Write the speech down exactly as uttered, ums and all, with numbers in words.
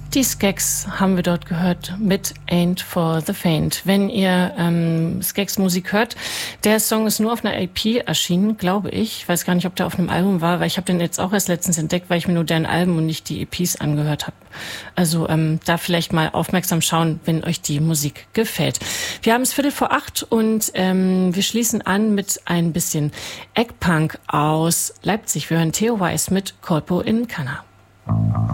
Die Skeks haben wir dort gehört mit Ain't for the Faint. Wenn ihr ähm, Skeks Musik hört, der Song ist nur auf einer E P erschienen, glaube ich. Ich weiß gar nicht, ob der auf einem Album war, weil ich habe den jetzt auch erst letztens entdeckt, weil ich mir nur deren Alben und nicht die E Ps angehört habe. Also ähm, da vielleicht mal aufmerksam schauen, wenn euch die Musik gefällt. Wir haben es Viertel vor acht und ähm, wir schließen an mit ein bisschen Eggpunk aus Leipzig. Wir hören Theo Weiss mit Colpo in Canna.